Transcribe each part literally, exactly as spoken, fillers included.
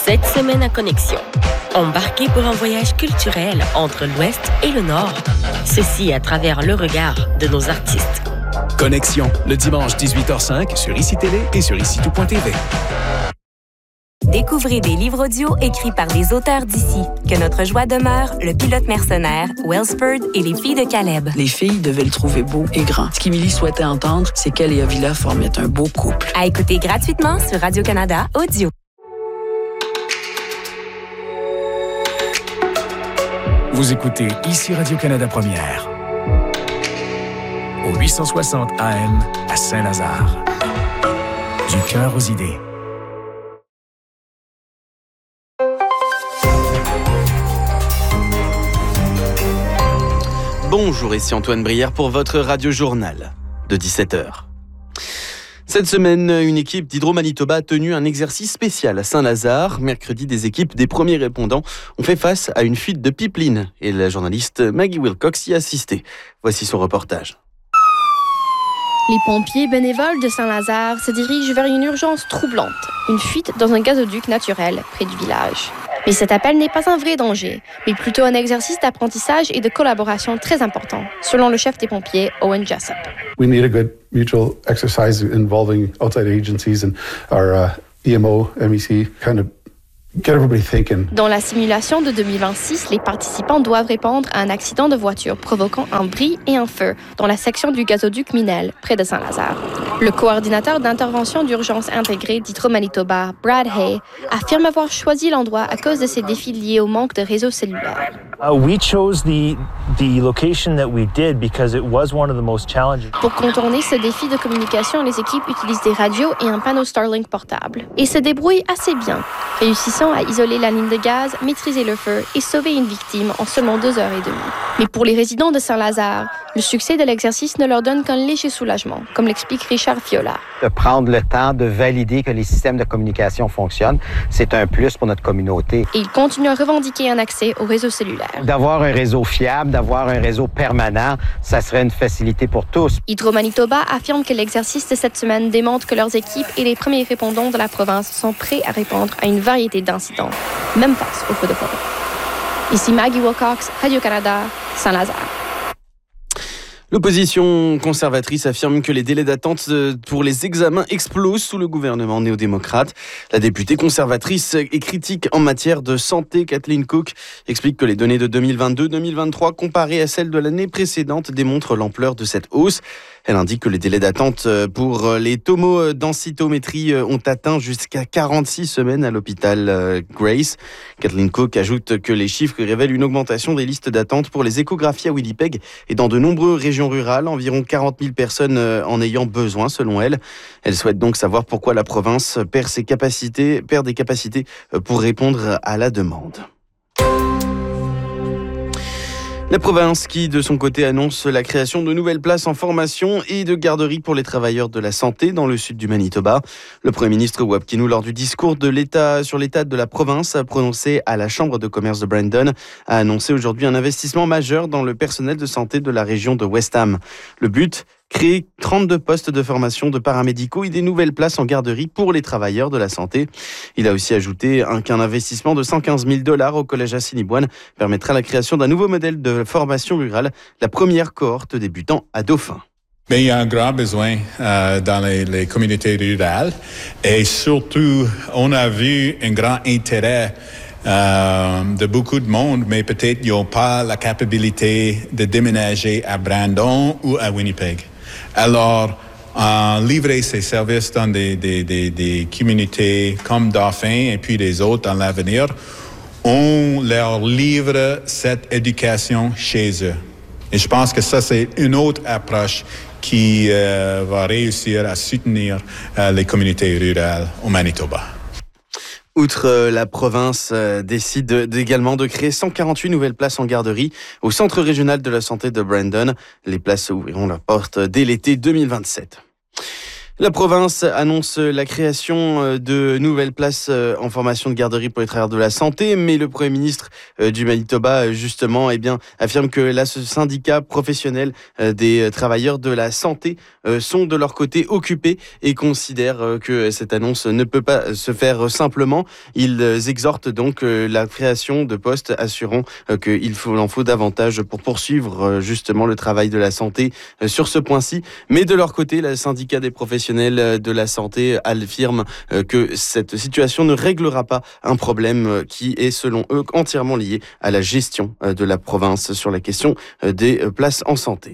Cette semaine à Connexion, embarquez pour un voyage culturel entre l'Ouest et le Nord. Ceci à travers le regard de nos artistes. Connexion, le dimanche dix-huit heures cinq sur I C I Télé et sur ici tout point t v. Découvrez des livres audio écrits par des auteurs d'ici. Que notre joie demeure, Le pilote mercenaire, Wellspurd et Les filles de Caleb. Les filles devaient le trouver beau et grand. Ce qu'Émilie souhaitait entendre, c'est qu'elle et Avila formaient un beau couple. À écouter gratuitement sur Radio-Canada Audio. Vous écoutez ici Radio-Canada Première. Au huit cent soixante A M à Saint-Lazare. Du cœur aux idées. Bonjour, ici Antoine Brière pour votre radio-journal de dix-sept heures. Cette semaine, une équipe d'Hydro-Manitoba a tenu un exercice spécial à Saint-Lazare. Mercredi, des équipes des premiers répondants ont fait face à une fuite de pipeline et la journaliste Maggie Wilcox y a assisté. Voici son reportage. Les pompiers bénévoles de Saint-Lazare se dirigent vers une urgence troublante, une fuite dans un gazoduc naturel près du village. Mais cet appel n'est pas un vrai danger, mais plutôt un exercice d'apprentissage et de collaboration très important, selon le chef des pompiers, Owen Jessup. We need a good mutual exercise involving outside agencies and our uh, E M O, M E C, kind of get everybody thinking. Dans la simulation de deux mille vingt-six, les participants doivent répondre à un accident de voiture provoquant un bris et un feu dans la section du gazoduc Minel, près de Saint-Lazare. Le coordinateur d'intervention d'urgence intégrée d'Hydro-Manitoba, Brad Hay, affirme avoir choisi l'endroit à cause de ses défis liés au manque de réseau cellulaire. Uh, we chose the the location that we did because it was one of the most challenging. Pour contourner ce défi de communication, les équipes utilisent des radios et un panneau Starlink portable et se débrouillent assez bien, réussissant à isoler la ligne de gaz, maîtriser le feu et sauver une victime en seulement deux heures et demie. Mais pour les résidents de Saint-Lazare, le succès de l'exercice ne leur donne qu'un léger soulagement, comme l'explique Richard Fiola. De prendre le temps de valider que les systèmes de communication fonctionnent, c'est un plus pour notre communauté. Et ils continuent à revendiquer un accès au réseau cellulaire. D'avoir un réseau fiable, d'avoir un réseau permanent, ça serait une facilité pour tous. Hydro-Manitoba affirme que l'exercice de cette semaine démontre que leurs équipes et les premiers répondants de la province sont prêts à répondre à une variété d'incidents, même face au feu de forêt. Ici Maggie Wilcox, Radio-Canada, Saint-Lazare. L'opposition conservatrice affirme que les délais d'attente pour les examens explosent sous le gouvernement néo-démocrate. La députée conservatrice et critique en matière de santé, Kathleen Cook, explique que les données de deux mille vingt-deux deux mille vingt-trois comparées à celles de l'année précédente démontrent l'ampleur de cette hausse. Elle indique que les délais d'attente pour les tomodensitométries ont atteint jusqu'à quarante-six semaines à l'hôpital Grace. Kathleen Cook ajoute que les chiffres révèlent une augmentation des listes d'attente pour les échographies à Winnipeg et dans de nombreuses régions rurales, environ quarante mille personnes en ayant besoin selon elle. Elle souhaite donc savoir pourquoi la province perd ses capacités, perd des capacités pour répondre à la demande. La province qui, de son côté, annonce la création de nouvelles places en formation et de garderies pour les travailleurs de la santé dans le sud du Manitoba. Le Premier ministre Wab Kinew, lors du discours de l'État sur l'état de la province prononcé à la Chambre de commerce de Brandon, a annoncé aujourd'hui un investissement majeur dans le personnel de santé de la région de West Ham. Le but, créer trente-deux postes de formation de paramédicaux et des nouvelles places en garderie pour les travailleurs de la santé. Il a aussi ajouté qu'un investissement de cent quinze mille dollars au collège Assiniboine permettra la création d'un nouveau modèle de formation rurale, la première cohorte débutant à Dauphin. Mais il y a un grand besoin euh, dans les, les communautés rurales et surtout, on a vu un grand intérêt Euh, de beaucoup de monde, mais peut-être ils n'ont pas la capacité de déménager à Brandon ou à Winnipeg. Alors, euh, livrer ces services dans des, des, des, des communautés comme Dauphin et puis les autres dans l'avenir, on leur livre cette éducation chez eux. Et je pense que ça, c'est une autre approche qui euh, va réussir à soutenir euh, les communautés rurales au Manitoba. Outre la province euh, décide également de créer cent quarante-huit nouvelles places en garderie au Centre régional de la santé de Brandon. Les places ouvriront leurs portes dès l'été deux mille vingt-sept. La province annonce la création de nouvelles places en formation de garderie pour les travailleurs de la santé, mais le Premier ministre du Manitoba, justement, eh bien, affirme que là, ce syndicat professionnel des travailleurs de la santé sont de leur côté occupés et considèrent que cette annonce ne peut pas se faire simplement. Ils exhortent donc la création de postes, assurant qu'il en faut davantage pour poursuivre justement le travail de la santé sur ce point-ci. Mais de leur côté, le syndicat des professionnels de la santé affirme que cette situation ne réglera pas un problème qui est, selon eux, entièrement lié à la gestion de la province sur la question des places en santé.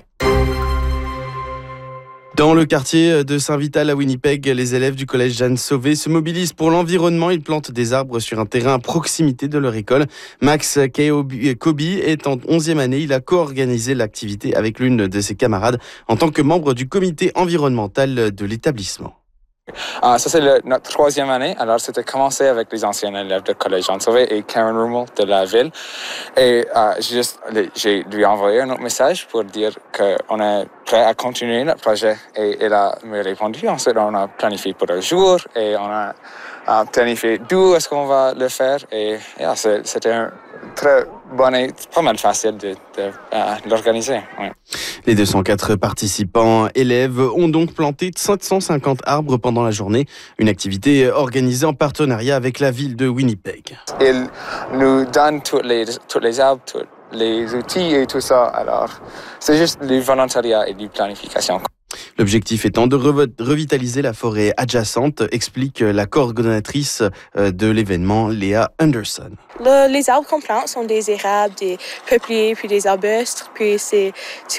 Dans le quartier de Saint-Vital à Winnipeg, les élèves du collège Jeanne Sauvé se mobilisent pour l'environnement. Ils plantent des arbres sur un terrain à proximité de leur école. Max Kobe est en onzième année. Il a co-organisé l'activité avec l'une de ses camarades en tant que membre du comité environnemental de l'établissement. Uh, ça, c'est le, notre troisième année. Alors, c'était commencé avec les anciens élèves du collège Jean Sauvé et Karen Rummel de la ville. Et uh, j'ai, juste, j'ai lui envoyé un autre message pour dire qu'on est prêt à continuer notre projet. Et elle a me répondu. Ensuite, on a planifié pour un jour et on a uh, planifié d'où est-ce qu'on va le faire. Et yeah, c'est, c'était un très bon et pas mal facile de, de, uh, de l'organiser. Ouais. Les deux cent quatre participants élèves ont donc planté sept cent cinquante arbres pendant la journée, une activité organisée en partenariat avec la ville de Winnipeg. Ils nous donnent tous les, tous les arbres, tous les outils et tout ça, alors c'est juste du volontariat et de planification. L'objectif étant de revitaliser la forêt adjacente, explique la coordonnatrice de l'événement, Léa Anderson. Le, les arbres qu'on plante sont des érables, des peupliers, puis des arbustes, puis c'est